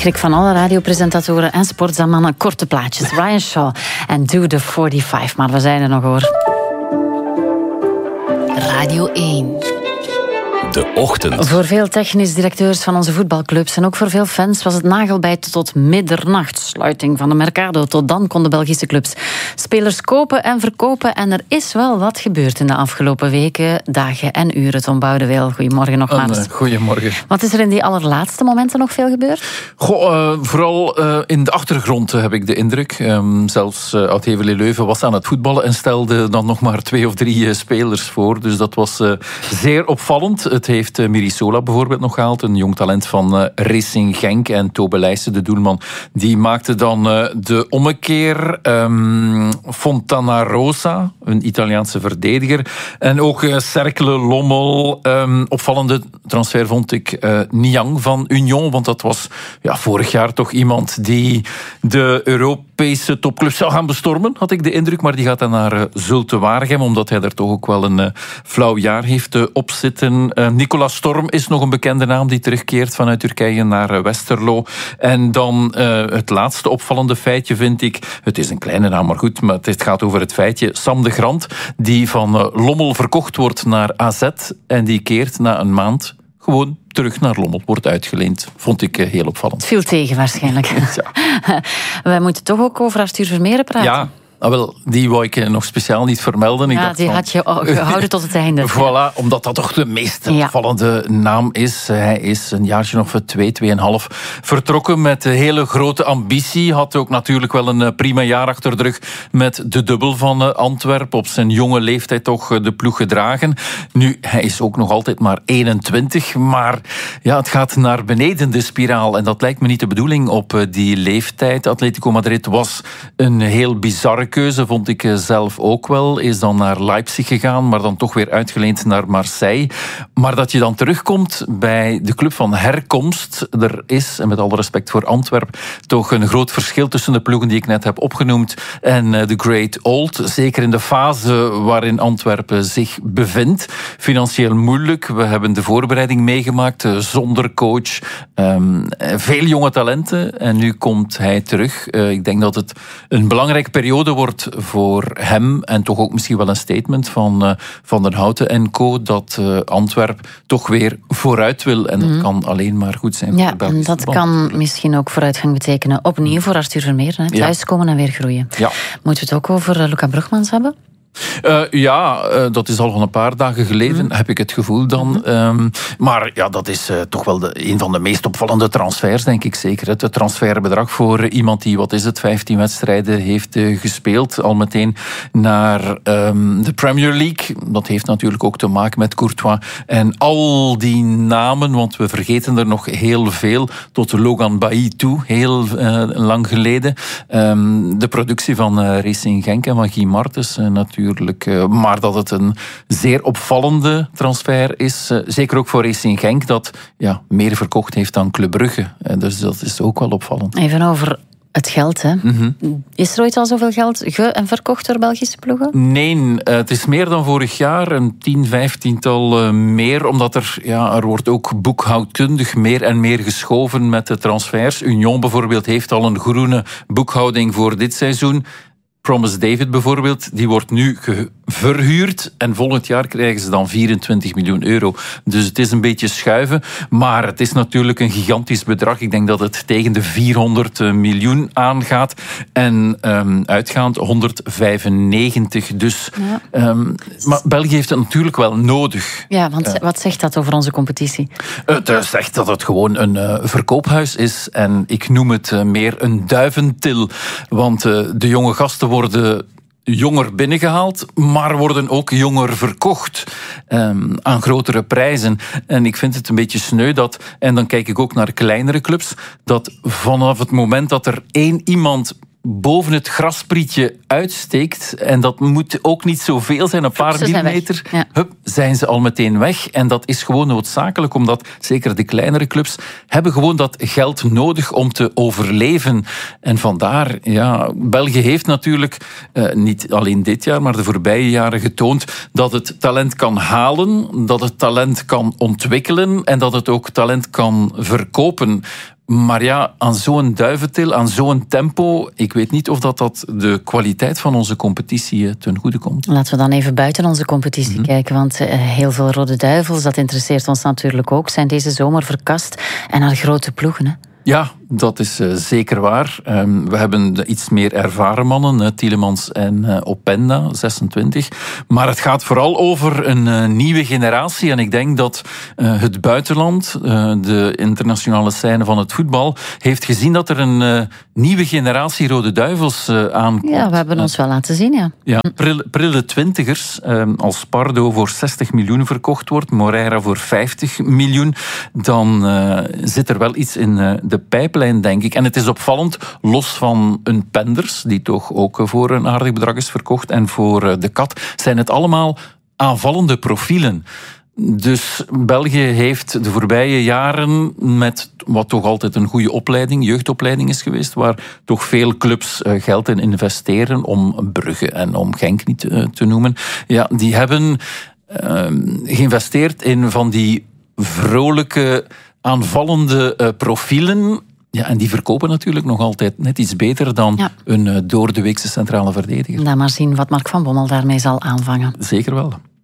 schrik van alle radiopresentatoren en sportzamannen. Korte plaatjes. Ryan Shaw en Do the 45. Maar we zijn er nog hoor. Radio 1. De ochtend. Voor veel technisch directeurs van onze voetbalclubs en ook voor veel fans was het nagelbijten tot middernacht. Sluiting van de Mercado. Tot dan konden Belgische clubs spelers kopen en verkopen. En er is wel wat gebeurd in de afgelopen weken, dagen en uren. Tom Boudeweel, goedemorgen nogmaals. Goedemorgen. Wat is er in die allerlaatste momenten nog veel gebeurd? Vooral in de achtergrond heb ik de indruk. Zelfs Oud Heverlee-Leuven was aan het voetballen en stelde dan nog maar 2 of 3 spelers voor. Dus dat was zeer opvallend. Het heeft Mirisola bijvoorbeeld nog gehaald, een jong talent van Racing Genk. En Tobe Leijsen, de doelman, die maakte dan de ommekeer. Fontana Rosa, een Italiaanse verdediger. En ook Cercle Lommel. Opvallende transfer vond ik Niang van Union, want dat was vorig jaar toch iemand die de Europese topclubs zou gaan bestormen, had ik de indruk. Maar die gaat dan naar Zulte Waregem, omdat hij er toch ook wel een flauw jaar heeft op zitten. Nicolas Storm is nog een bekende naam die terugkeert vanuit Turkije naar Westerlo. En dan het laatste opvallende feitje vind ik, het is een kleine naam, maar goed, maar het gaat over het feitje Sam de Grant, die van Lommel verkocht wordt naar AZ en die keert na een maand gewoon terug naar Lommel, wordt uitgeleend. Vond ik heel opvallend. Het viel tegen waarschijnlijk. Ja. Wij moeten toch ook over Arthur Vermeeren praten. Ja. Wel, die wou ik nog speciaal niet vermelden. Ik dacht die had je gehouden tot het einde. Voilà, omdat dat toch de meest opvallende naam is. Hij is een jaartje of 2,5 vertrokken met een hele grote ambitie. Had ook natuurlijk wel een prima jaar achter de rug met de dubbel van Antwerpen. Op zijn jonge leeftijd toch de ploeg gedragen. Nu, hij is ook nog altijd maar 21. Maar ja, het gaat naar beneden, de spiraal. En dat lijkt me niet de bedoeling op die leeftijd. Atletico Madrid was een heel bizarre keuze, vond ik zelf ook wel. Is dan naar Leipzig gegaan, maar dan toch weer uitgeleend naar Marseille. Maar dat je dan terugkomt bij de club van herkomst. Er is, en met alle respect voor Antwerpen, toch een groot verschil tussen de ploegen die ik net heb opgenoemd en de Great Old. Zeker in de fase waarin Antwerpen zich bevindt. Financieel moeilijk. We hebben de voorbereiding meegemaakt zonder coach. Veel jonge talenten. En nu komt hij terug. Ik denk dat het een belangrijke periode wordt voor hem en toch ook misschien wel een statement van den Houten en co. Dat Antwerpen toch weer vooruit wil. En dat kan alleen maar goed zijn voor de Belgische dat kan misschien ook vooruitgang betekenen. Opnieuw voor Arthur Vermeeren. Thuiskomen en weer groeien. Ja. Moeten we het ook over Luca Brugmans hebben? Dat is al van een paar dagen geleden, heb ik het gevoel dan. Maar ja, dat is toch wel een van de meest opvallende transfers, denk ik zeker. Het transferbedrag voor iemand die, 15 wedstrijden heeft gespeeld. Al meteen naar de Premier League. Dat heeft natuurlijk ook te maken met Courtois. En al die namen, want we vergeten er nog heel veel. Tot Logan Bailly toe, heel lang geleden. De productie van Racing Genk en van Guy Martens natuurlijk. Maar dat het een zeer opvallende transfer is. Zeker ook voor Racing Genk, dat meer verkocht heeft dan Club Brugge. Dus dat is ook wel opvallend. Even over het geld, hè? Is er ooit al zoveel geld en verkocht door Belgische ploegen? Nee, het is meer dan vorig jaar. Een 10-15-tal meer. Omdat er wordt ook boekhoudkundig meer en meer geschoven met de transfers. Union bijvoorbeeld heeft al een groene boekhouding voor dit seizoen. Promise David bijvoorbeeld, die wordt nu verhuurd en volgend jaar krijgen ze dan 24 miljoen euro. Dus het is een beetje schuiven, maar het is natuurlijk een gigantisch bedrag. Ik denk dat het tegen de 400 miljoen aangaat en uitgaand 195. Dus, maar België heeft het natuurlijk wel nodig. Ja, want wat zegt dat over onze competitie? Het zegt dat het gewoon een verkoophuis is en ik noem het meer een duiventil, want de jonge gasten worden jonger binnengehaald, maar worden ook jonger verkocht aan grotere prijzen. En ik vind het een beetje sneu dat, en dan kijk ik ook naar kleinere clubs, dat vanaf het moment dat er één iemand boven het grasprietje uitsteekt, en dat moet ook niet zoveel zijn, een paar millimeter, zijn ze al meteen weg. En dat is gewoon noodzakelijk, omdat zeker de kleinere clubs hebben gewoon dat geld nodig om te overleven. En vandaar, België heeft natuurlijk niet alleen dit jaar, maar de voorbije jaren getoond dat het talent kan halen, dat het talent kan ontwikkelen en dat het ook talent kan verkopen. Maar ja, aan zo'n duiventil, aan zo'n tempo, ik weet niet of dat de kwaliteit van onze competitie ten goede komt. Laten we dan even buiten onze competitie kijken, want heel veel Rode Duivels, dat interesseert ons natuurlijk ook, zijn deze zomer verkast en naar grote ploegen, hè? Ja, dat is zeker waar. We hebben de iets meer ervaren mannen, Tielemans en Openda, 26. Maar het gaat vooral over een nieuwe generatie. En ik denk dat het buitenland, de internationale scène van het voetbal, heeft gezien dat er een nieuwe generatie Rode Duivels aankomt. Ja, we hebben ons wel laten zien, ja. Ja, prille twintigers. Als Pardo voor 60 miljoen verkocht wordt, Moreira voor 50 miljoen, dan zit er wel iets in de pijplijn, denk ik. En het is opvallend, los van een Penders, die toch ook voor een aardig bedrag is verkocht, en voor de Kat, zijn het allemaal aanvallende profielen. Dus België heeft de voorbije jaren met wat toch altijd een goede opleiding, jeugdopleiding is geweest, waar toch veel clubs geld in investeren, om Brugge en om Genk niet te noemen. Ja, die hebben geïnvesteerd in van die vrolijke, aanvallende profielen. Ja, en die verkopen natuurlijk nog altijd net iets beter dan een doordeweekse centrale verdediger. Dan maar zien wat Mark van Bommel daarmee zal aanvangen. Zeker wel.